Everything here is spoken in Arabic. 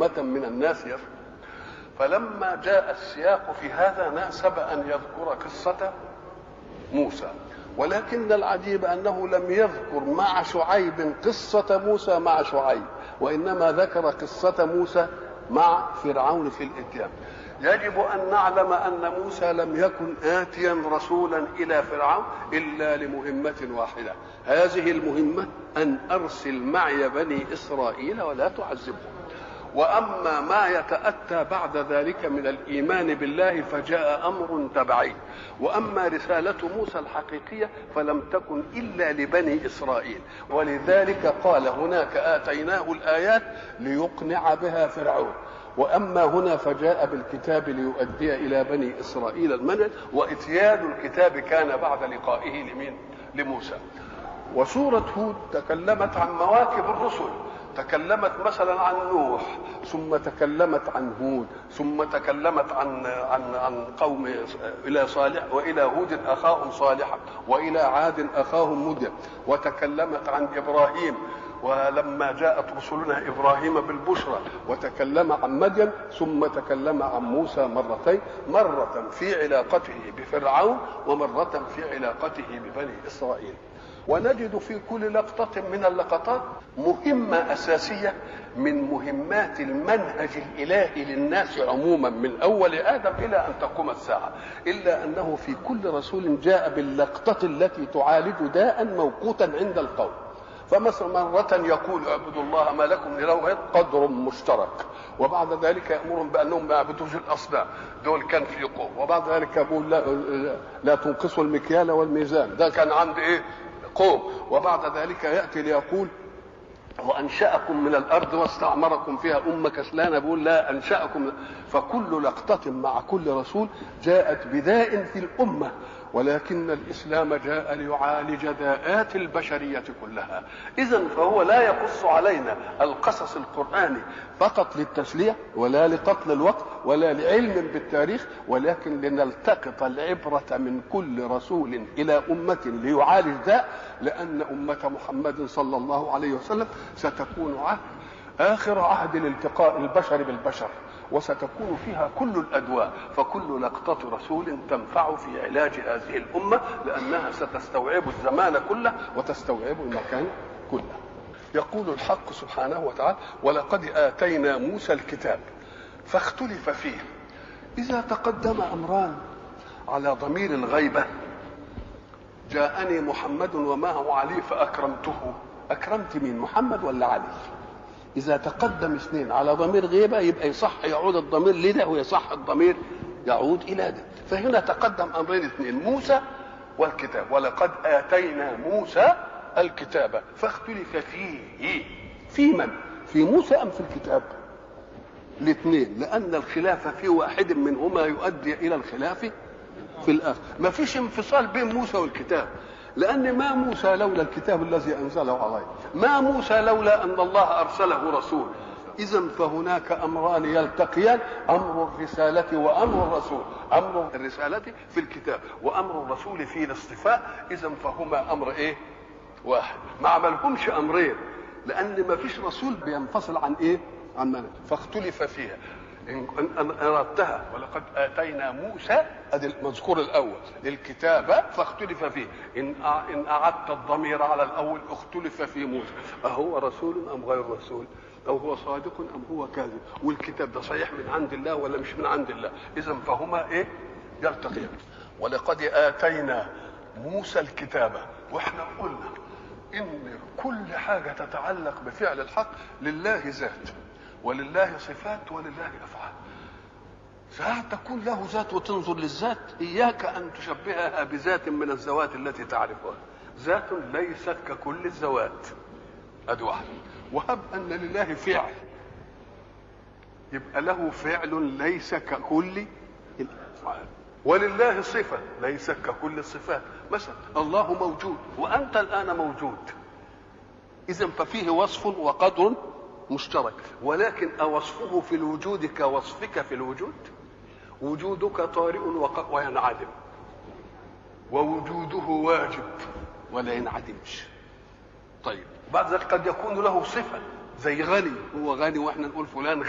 أمة من الناس يفعل. فلما جاء السياق في هذا ناسب أن يذكر قصة موسى، ولكن العجيب أنه لم يذكر مع شعيب قصة موسى مع شعيب، وإنما ذكر قصة موسى مع فرعون في الإتيان. يجب أن نعلم أن موسى لم يكن آتيا رسولا إلى فرعون إلا لمهمة واحدة، هذه المهمة أن أرسل معي بني إسرائيل ولا تعذبهم. وأما ما يتأتى بعد ذلك من الإيمان بالله فجاء أمر تبعي. وأما رسالة موسى الحقيقية فلم تكن إلا لبني إسرائيل، ولذلك قال هناك آتيناه الآيات ليقنع بها فرعون، وأما هنا فجاء بالكتاب ليؤدي إلى بني إسرائيل المنهج، وإتيان الكتاب كان بعد لقائه لموسى. وسورة هود تكلمت عن مواكب الرسل، تكلمت مثلا عن نوح، ثم تكلمت عن هود، ثم تكلمت عن قوم إلى صالح، وإلى هود أخاهم صالحا، وإلى عاد أخاهم مدين، وتكلمت عن إبراهيم ولما جاءت رسلنا إبراهيم بالبشرى، وتكلم عن مدين، ثم تكلم عن موسى مرتين، مرة في علاقته بفرعون ومرة في علاقته ببني إسرائيل. ونجد في كل لقطة من اللقطات مهمة أساسية من مهمات المنهج الإلهي للناس عموما من أول آدم إلى أن تقوم الساعة، إلا أنه في كل رسول جاء باللقطة التي تعالج داء موقوتا عند القوم. فمثلا مرة يقول اعبدوا الله ما لكم من إله غيره، قدر مشترك، وبعد ذلك يأمرهم بأنهم ما يعبدوش الأصنام، دول كان في قوم، وبعد ذلك يقول لا تنقصوا المكيال والميزان، ده كان عند إيه؟ قوم. وبعد ذلك يأتي ليقول وأنشأكم من الأرض واستعمركم فيها أمة كسلانة، بيقول لا أنشأكم. فكل لقطة مع كل رسول جاءت بداء في الأمة، ولكن الإسلام جاء ليعالج داءات البشرية كلها. إذن فهو لا يقص علينا القصص القرآني فقط للتسلية ولا لقتل الوقت ولا لعلم بالتاريخ، ولكن لنلتقط العبرة من كل رسول إلى أمة ليعالج داء، لأن أمة محمد صلى الله عليه وسلم ستكون آخر عهد لالتقاء البشر بالبشر، وستكون فيها كل الأدواء، فكل لقطة رسول تنفع في علاج هذه الأمة، لأنها ستستوعب الزمان كله وتستوعب المكان كله. يقول الحق سبحانه وتعالى ولقد آتينا موسى الكتاب فاختلف فيه. إذا تقدم أمران على ضمير الغيبة، جاءني محمد ومعه علي فأكرمته، أكرمت مين؟ محمد ولا علي؟ إذا تقدم اثنين على ضمير غيبة يبقى يصح يعود الضمير لده ويصح الضمير يعود إلى ده. فهنا تقدم أمرين اثنين، موسى والكتاب، ولقد آتينا موسى الكتاب فاختلف فيه. في من؟ في موسى أم في الكتاب؟ الاثنين، لأن الخلاف في واحد منهما يؤدي إلى الخلاف في الآخر. ما فيش انفصال بين موسى والكتاب، لأن ما موسى لولا الكتاب الذي أنزله عليه، ما موسى لولا أن الله أرسله رسول. إذن فهناك أمران يلتقيان، أمر الرسالة وأمر الرسول، أمر الرسالة في الكتاب وأمر الرسول في الاصطفاء. إذن فهما أمر إيه؟ واحد، ما عملهمش أمرين، لأن ما فيش رسول بينفصل عن إيه؟ عن منهج. فاختلف فيها إن أردتها ولقد آتينا موسى، هذا المذكور الأول للكتاب فاختلف فيه، إن أعدت الضمير على الأول اختلف في موسى، أهو رسول أم غير رسول؟ أو هو صادق أم هو كاذب؟ والكتاب ده صحيح من عند الله ولا مش من عند الله؟ إذن فهما إيه؟ يلتقيان. ولقد آتينا موسى الكتاب. وإحنا قلنا إن كل حاجة تتعلق بفعل الحق لله ذات ولله صفات ولله أفعال. ساعات تكون له ذات وتنظر للذات، إياك أن تشبهها بذات من الذوات التي تعرفها، ذات ليست ككل الذوات، أدي واحد. وهب أن لله فعل، يبقى له فعل ليس ككل الأفعال، ولله صفة ليس ككل الصفات. مثلا الله موجود وأنت الآن موجود، إذن ففيه وصف وقدر مشترك، ولكن أوصفه في الوجود كوصفك في الوجود؟ وجودك طارئ وينعدم، ووجوده واجب ولا ينعدمش. طيب بعد ذلك قد يكون له صفة زي غني، هو غني واحنا نقول فلان